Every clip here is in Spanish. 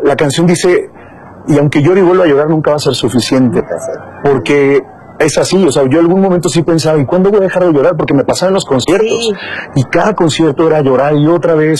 la canción dice, y aunque llore y vuelva a llorar, nunca va a ser suficiente, porque es así, o sea, yo en algún momento sí pensaba, ¿y cuándo voy a dejar de llorar? Porque me pasaba en los conciertos, y cada concierto era llorar, y otra vez,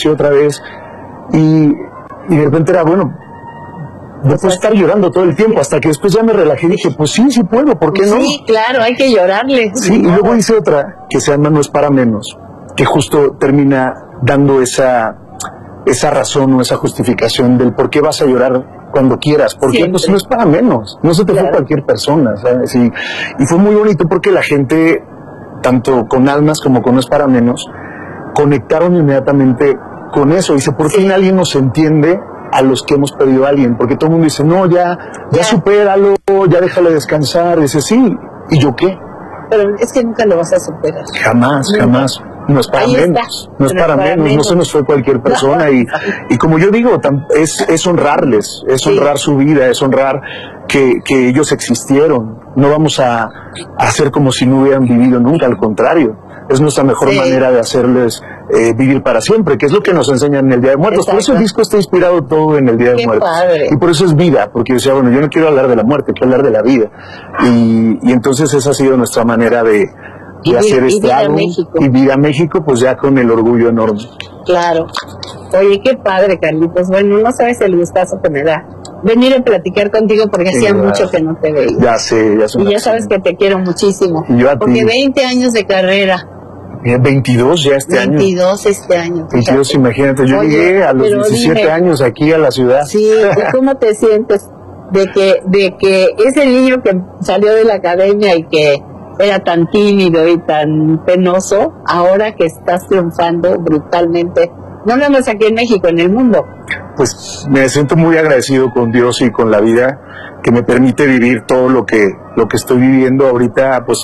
y de repente era, bueno, no puedo estar llorando todo el tiempo, hasta que después ya me relajé y dije, pues sí puedo, ¿por qué no? Sí, claro, hay que llorarle. Sí, y luego hice otra que se llama No es para menos, que justo termina dando esa razón o esa justificación del por qué vas a llorar cuando quieras, porque pues no es para menos, no se te fue cualquier persona, ¿sabes? Y fue muy bonito porque la gente, tanto con Almas como con No es para menos, conectaron inmediatamente con eso. Dice, ¿por qué nadie nos entiende a los que hemos perdido a alguien? Porque todo el mundo dice, no, ya supéralo, ya déjalo descansar. Dice, sí, ¿y yo qué? Pero es que nunca lo vas a superar. Jamás. No es para menos, no es para menos, no se nos fue cualquier persona. Y como yo digo, es honrarles, es honrar su vida, es honrar que ellos existieron. No vamos a hacer como si no hubieran vivido nunca, al contrario. Es nuestra mejor manera de hacerles vivir para siempre, que es lo que nos enseñan en el Día de Muertos. Exacto. Por eso el disco está inspirado todo en el Día de Muertos. Padre. Y por eso es vida, porque yo decía, bueno, yo no quiero hablar de la muerte, quiero hablar de la vida. Y entonces esa ha sido nuestra manera de hacer este álbum. Y Vida México, pues ya con el orgullo enorme. Claro. Oye, qué padre, Carlitos. Bueno, no sabes el gustazo que me da venir a platicar contigo, porque hacía mucho que no te veía. Ya sé. Y ya sabes que te quiero muchísimo. Y yo a ti. Porque 20 años de carrera. 22 ya este año. 22 este año. 22, imagínate. Yo llegué a los 17 años aquí a la ciudad. Sí, ¿y cómo te sientes de que ese niño que salió de la academia y que era tan tímido y tan penoso, ahora que estás triunfando brutalmente, no nada más aquí en México, en el mundo? Pues me siento muy agradecido con Dios y con la vida que me permite vivir todo lo que estoy viviendo ahorita. Pues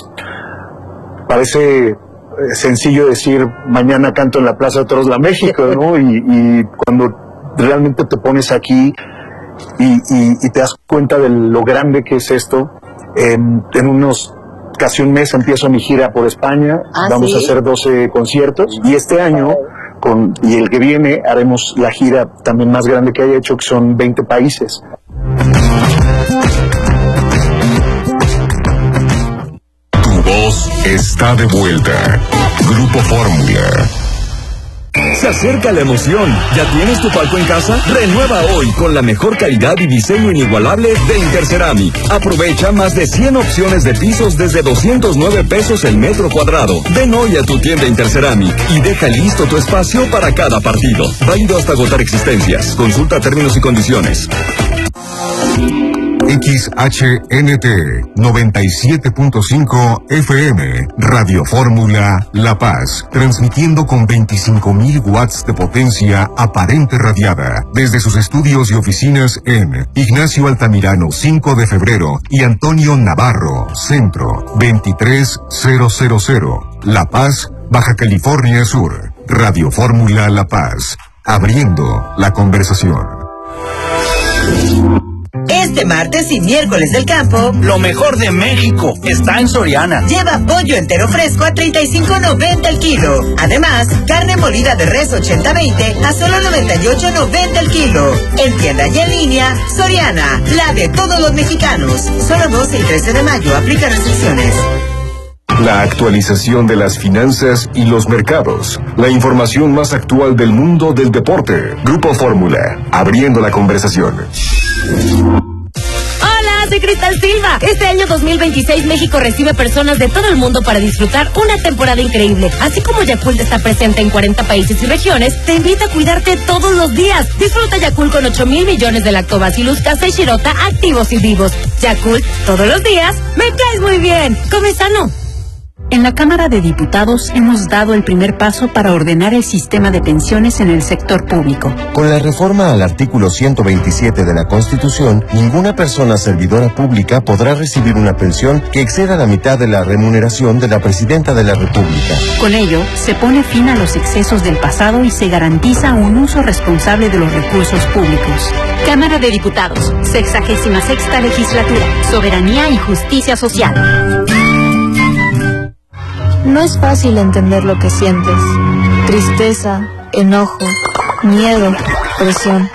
parece sencillo decir, mañana canto en la Plaza de Toros de México, ¿no? Y cuando realmente te pones aquí y te das cuenta de lo grande que es esto, en casi un mes empiezo mi gira por España. Vamos a hacer 12 conciertos, y este año y el que viene haremos la gira también más grande que haya hecho, que son 20 países. Tu voz está de vuelta. Grupo Fórmula. Se acerca la emoción. ¿Ya tienes tu palco en casa? Renueva hoy con la mejor calidad y diseño inigualable de Interceramic. Aprovecha más de 100 opciones de pisos desde 209 pesos el metro cuadrado. Ven hoy a tu tienda Interceramic y deja listo tu espacio para cada partido. Válido hasta agotar existencias. Consulta términos y condiciones. XHNT 97.5 FM, Radio Fórmula La Paz, transmitiendo con 25.000 watts de potencia aparente radiada, desde sus estudios y oficinas en Ignacio Altamirano 5 de febrero y Antonio Navarro, Centro 23000, La Paz, Baja California Sur. Radio Fórmula La Paz, abriendo la conversación. Este martes y miércoles del campo, lo mejor de México está en Soriana. Lleva pollo entero fresco a $35.90 el kilo. Además, carne molida de res 80-20 a solo $98.90 el kilo. En tienda y en línea, Soriana, la de todos los mexicanos. Solo 12 y 13 de mayo, aplica restricciones. La actualización de las finanzas y los mercados. La información más actual del mundo del deporte. Grupo Fórmula, abriendo la conversación. Hola, soy Cristal Silva. Este año 2026 México recibe personas de todo el mundo para disfrutar una temporada increíble. Así como Yakult está presente en 40 países y regiones, te invita a cuidarte todos los días. Disfruta Yakult con 8,000 millones de lactobacillus casei shirota activos y vivos. Yakult, todos los días, me caes muy bien. Come sano. En la Cámara de Diputados hemos dado el primer paso para ordenar el sistema de pensiones en el sector público. Con la reforma al artículo 127 de la Constitución, ninguna persona servidora pública podrá recibir una pensión que exceda la mitad de la remuneración de la Presidenta de la República. Con ello, se pone fin a los excesos del pasado y se garantiza un uso responsable de los recursos públicos. Cámara de Diputados, 66ª Legislatura, Soberanía y Justicia Social. No es fácil entender lo que sientes. Tristeza, enojo, miedo, presión.